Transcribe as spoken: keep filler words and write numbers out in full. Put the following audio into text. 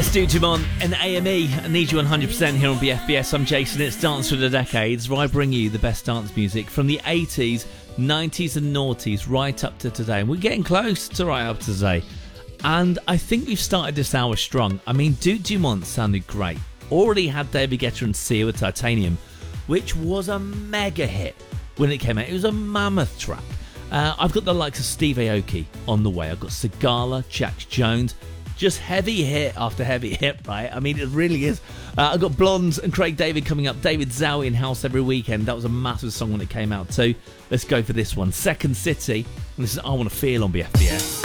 Stu Dumont and A M E. I need you one hundred percent here on B F B S. I'm Jason. It's Dance Through the Decades, where I bring you the best dance music from the eighties, nineties and noughties right up to today. And we're getting close to right up to today. And I think we've started this hour strong. I mean, Duke Dumont sounded great. Already had David Guetta and Sia with Titanium, which was a mega hit when it came out. It was a mammoth track. Uh, I've got the likes of Steve Aoki on the way. I've got Sigala, Jax Jones. Just heavy hit after heavy hit, right? I mean, it really is. Uh, I've got Blondes and Craig David coming up. David Zowie in House Every Weekend. That was a massive song when it came out too. Let's go for this one. Second City. And this is I Want to Feel on B F B S.